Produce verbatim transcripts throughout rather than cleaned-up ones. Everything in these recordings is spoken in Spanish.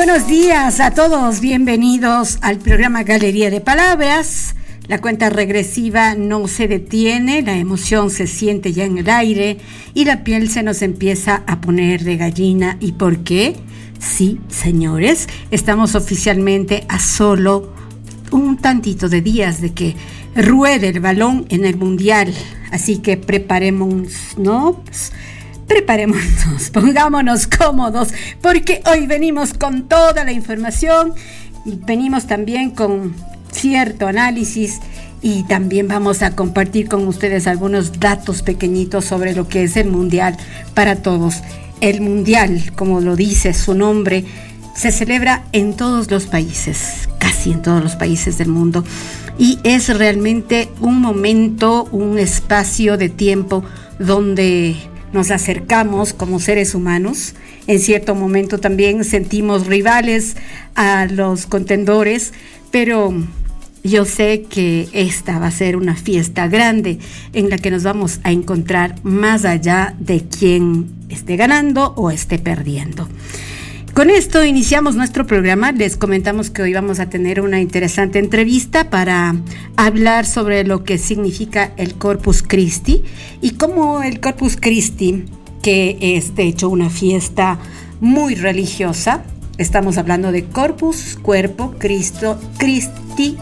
buenos días a todos, bienvenidos al programa Galería de Palabras. La cuenta regresiva no se detiene, la emoción se siente ya en el aire y la piel se nos empieza a poner de gallina. ¿Y por qué? Sí, señores, estamos oficialmente a solo un tantito de días de que ruede el balón en el Mundial. Así que preparémonos, ¿no? Preparémonos, pongámonos cómodos, porque hoy venimos con toda la información y venimos también con cierto análisis y también vamos a compartir con ustedes algunos datos pequeñitos sobre lo que es el Mundial para todos. El Mundial, como lo dice su nombre, se celebra en todos los países, casi en todos los países del mundo, y es realmente un momento, un espacio de tiempo donde nos acercamos como seres humanos. En cierto momento también sentimos rivales a los contendores, pero yo sé que esta va a ser una fiesta grande en la que nos vamos a encontrar más allá de quién esté ganando o esté perdiendo. Con esto iniciamos nuestro programa. Les comentamos que hoy vamos a tener una interesante entrevista para hablar sobre lo que significa el Corpus Christi y cómo el Corpus Christi, que es de hecho una fiesta muy religiosa, estamos hablando de Corpus, cuerpo, Cristo, Christi,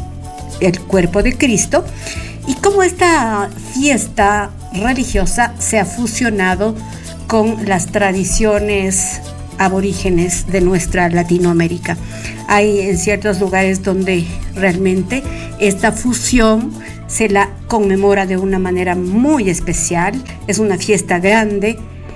el cuerpo de Cristo, y cómo esta fiesta religiosa se ha fusionado con las tradiciones aborígenes de nuestra Latinoamérica. Hay en ciertos lugares donde realmente esta fusión se la conmemora de una manera muy especial. Es una fiesta grande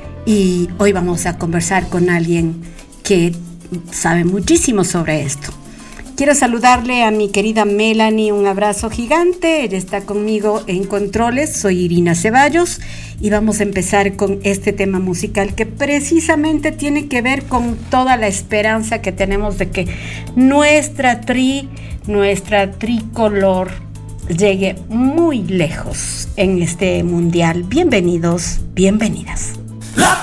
y hoy vamos a conversar con alguien que sabe muchísimo sobre esto. Quiero saludarle a mi querida Melanie, un abrazo gigante. Ella está conmigo en controles, soy Irina Ceballos y vamos a empezar con este tema musical que precisamente tiene que ver con toda la esperanza que tenemos de que nuestra tri, nuestra tricolor llegue muy lejos en este mundial. Bienvenidos, bienvenidas. La